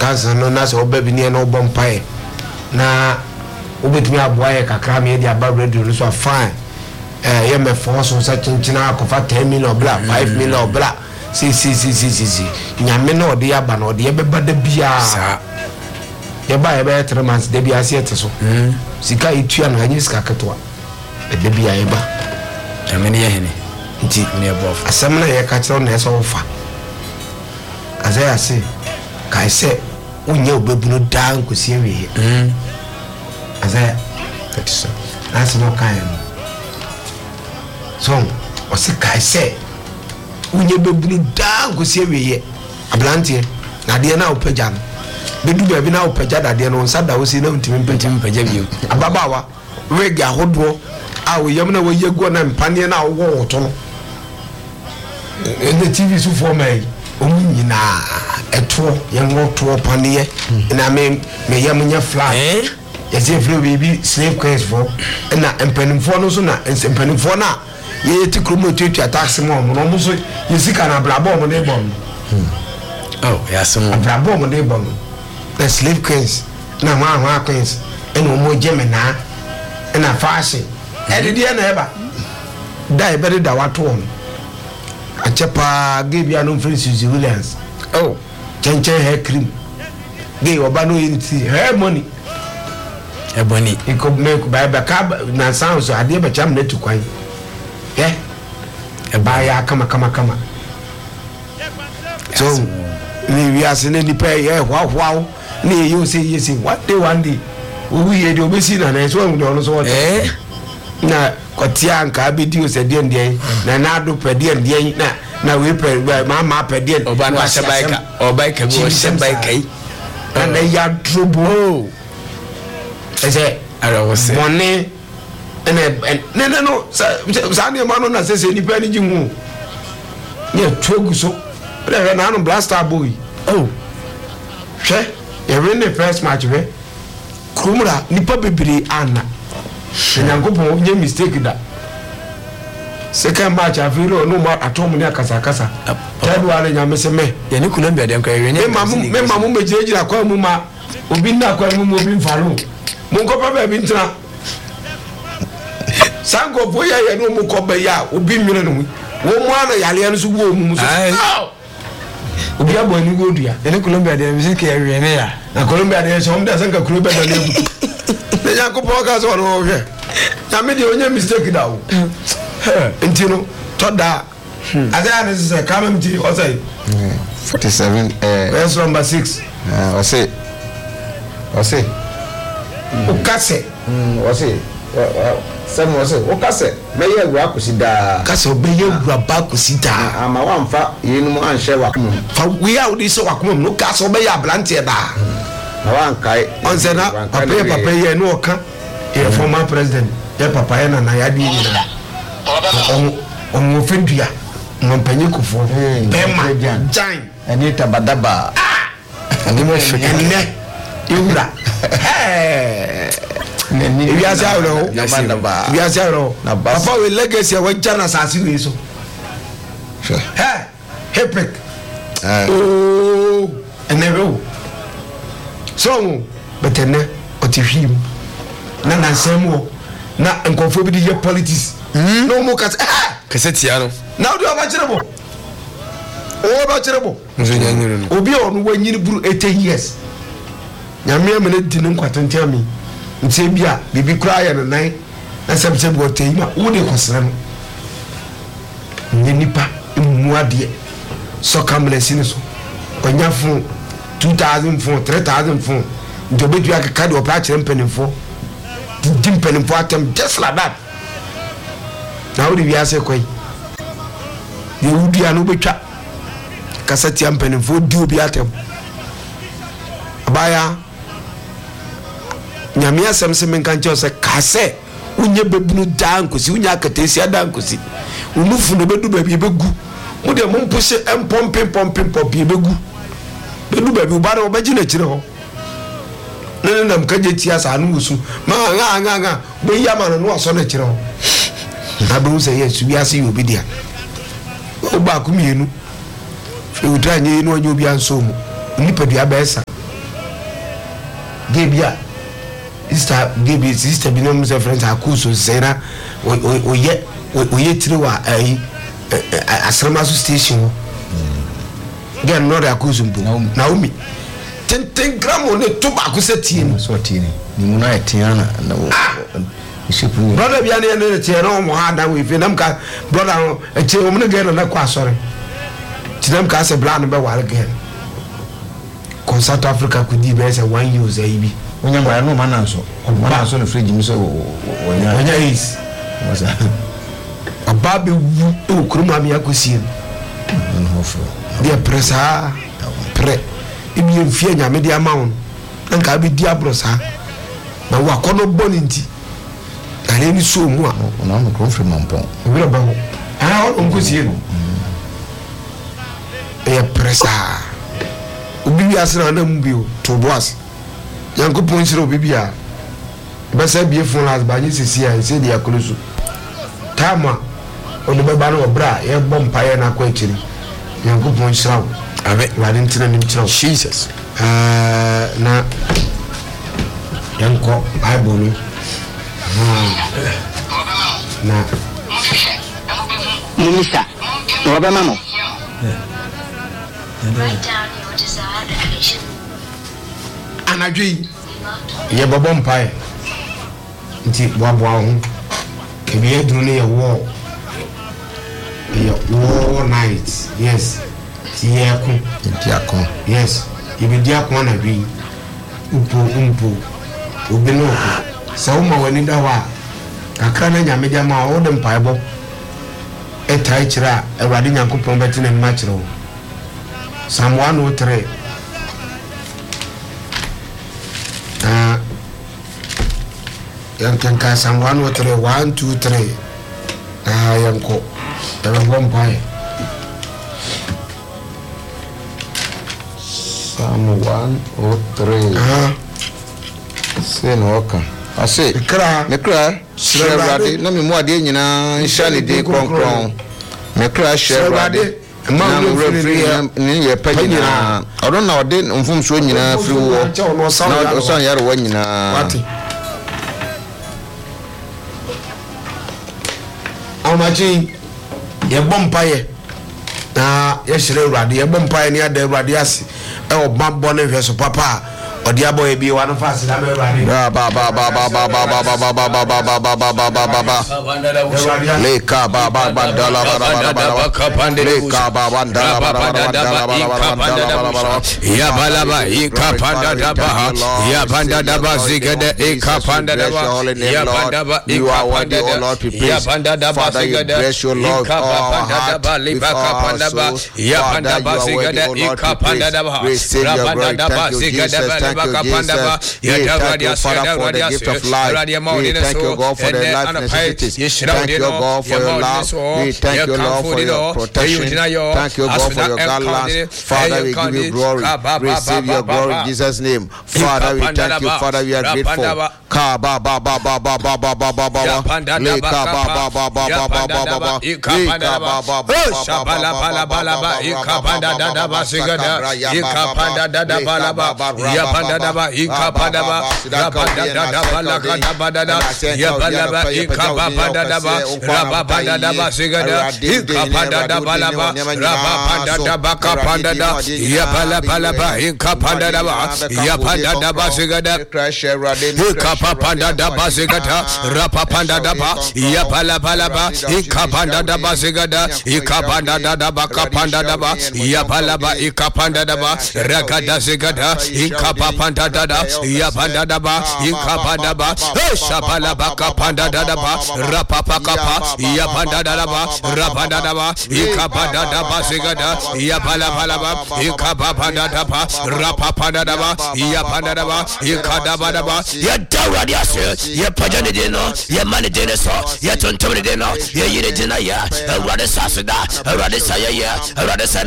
cancer no na so oba bi ne na obom pae na obetumi aboa ye kakra me dia ba radio no so fine ye me force so chinchina akofa 10 million bla 5 million bla si nyame na ode ya ba na ode ye beba da bia sa ye ba ye be 3 months da bia se so sika etua na anyi sika ketwa da bia ye ba nyame ne ye hene nti ne bof asem na ye ka kire na so fa azaya se kai se unye obebunu da nkosi ewe azaya that is that's no kind so o se kai se unye bebunu da nkosi ewe ablante na de na opagya no bedu ba bi na opagya da de no nsa da wo si na ntimi mpagya bi ababawa wege ahodo a wo yam na wo yego na mpane na wo woto no the TV so for me omunyina eto yengo to panie na me yam nya flat yesi free baby slave queens for na empanimfo no so na empanimfo na ye ti kromo tutu tax mo no so yesika na blabo mo ne bom oh yaso mo blabo mo ne bom the slave queens na ma queens eno mo gemena na fashion edide na eba dai bere da wato on achepa gebia no free Suzy Williams oh chenche hair cream gay obano yinti hair money ebony iko make by ka na sound so ade ba cham na tukwan eh eba ya kama so we are seeing the pay wow ni you say one day we ye de obesi na so we so na kwatia nka bidio se de na do pede de na we pe mama pede oba na shabaika obaika bi shabaika na ya trouble ese ara wose money no sa ne ma no na se ni pa ni jihu ne togu so na no blaster boy oh hwe ye win the first match we kumura nipa bebere ana nyangopo nye mistake da second match afiro no ma atom ne akasa third one nyame se me ye ne Colombia de nka ye me mamu mejira kwa mu ma obi na kwa mu obi mfaro mu nkopa ba bi ntra sango boya ye no mu koba ya obi nwere no wo mu ana yale no so wo mu so obi abo ni godua ye ne Colombia de music ye we ne ya na Colombia de so mda sanka Colombia de ne ne yakopo ka so no hwe na me de onye mistake da wo ntino toda azaya ne se kama mti o say 47 verse number 6 o say ukase Samu wase okase meye wura kusida kase obeye wura ba kusida ama wamfa yenu anhye wakum fa we a odi so wakum no kase obeye ablante da na wankai onse na papa ye no oka ye former president ye papa ye na ya di ni na on ofendua mon panyi kufo bema jan anita badaba ani mo shekene yura we are zero na papa we legacy we jana sasi we so hepek oh enero so betene otifim na nansemo na nkofo bi di politics no mo kase tia no na do ba chirebo nzo nyanyiro no obi onu wanyini buru 80 years nyame amene di ne nkwatontia mi ntie bia bibi kura ya nan na sebse bo teyima wo de kosere no ne nipa muade so kamlesi ne so onya fun 2000 fun 3000 fun ndobe du akaka de opra kire mpanimfo di mpanimfo atem just like that na wo de wiase koi ye wudi anu betwa kasati mpanimfo di obi atem abaya nyame asem se menkanche se kase unye bebunu dankosi unya akatesi adankosi umufu no bedu ba bi begu mu de mu mpose empompe begu bedu ba bi ubara obaji na kire ho nene nam kaje tia sa anu usu ma nga be yama no aso na kire ho abu se yesu bi ase yobi dia oba akumienu e udanye no anyo bi anso mu nipa dua ba esa gebia sister bi no mo se friends akuso zera oye tiri wa asramasu station gen no da akuso mbo Naomi ten gram ne to ba ko se tie ni so tie ni mu na etia na ishipu brother bia ne tie no mo ha da we fi nam ka brother eche o mo ne gen na kwa sore tinam ka se bla no be ware gen kon South Africa could be be say 1 years aibi onya ba no mananso no fridge mi so onya is ababe wu o kuruma mi akosie no hofo dia presa pre ibi enfie nya me dia maun nka bi dia brosa na wa kono boninti ale ni so mu a na no kon free mampon wi ba ho o nkosie no e presa obibi asira na mbio to boas yankopon sira obibi a ba sa bie fon las ba nyi sisi a se dia kolosu tama onu be ba no obra ye bom paye na kwa chiri yankopon sira amen la din tina nim chira Jesus na yanko bible na Minister Robert Mamo Write down your desired location. anadwi ye bobom pae nti boaboa ho kebi edru ne ye war night yes ti ye ko diakon yes ibi diakon anadwi umpo obino ko sa uma wani da wa kakra na nyame dia ma o de mpae bo etai kira Awurade Nyankopɔn beti na ma kira o Psalm 103 yankan Psalm 103 1 2 3 yanko bom pae Psalm 103 se no oka ase mekra Awurade na me mu ade nyina nhya ne de kronkron mekra Awurade ma refri ni ye panyina odo na ode mfum so nyina firi wo na osan yare wo nyina amaji ye bompaye na ye hire Awurade ye bompaye ni ada Awurade ase e obabbo ne hwe so papa odi aboye bi wa no fast na me Awurade ba le ka ba dala le ka ba dala ya balaba ikapanda daba ya banda daba zigede ikapanda daba ya banda daba ikapanda ya banda daba zigede ikapanda daba libakapanda daba ya banda daba zigede ikapanda daba rabanda daba zigede bakapanda daba ya daba dia the gift of life. We thank you, God, for the life necessities. Thank you, God, for your love. We thank you, Lord, for your protection. Thank you, God, for your guidance. Father, we give you glory. Receive your glory in Jesus' name. Father, we thank you. Father, we are grateful. Ka ba ba ba ba ba ba ba ba ba ba le ka ba ba ba ba ba ba ba ba ba ka ba ba ba shabala bala bala ba ka panda da da ba sigada ka panda da da bala ba ya panda da ba ka panda ba ya panda da da bala ka da ba da da ya bala ba ka ba panda da ba ra ba panda da ba sigada ka panda da bala ba ra ba panda da ba ka panda da ya bala bala ba ka panda da ba ya panda da ba sigada Panda da bazigada rapa panda da ba ya pala pala ba ikapanda da bazigada ikapanda da ba kapanda da ba ya pala ba ikapanda da ba ragada zigada ikapanda da ya panda da ba ikapanda ba shabala ba kapanda da ba rapa pakapa ya panda da ba rapanda da ba ikapanda da bazigada ya pala pala ba ikapanda da ba rapa panda da ba ya panda da ba ikada ba da ba ya dawa ye pajane deno ye mani deno so ye tontomne deno ye yire dina ya rade sasida rade saya ya rade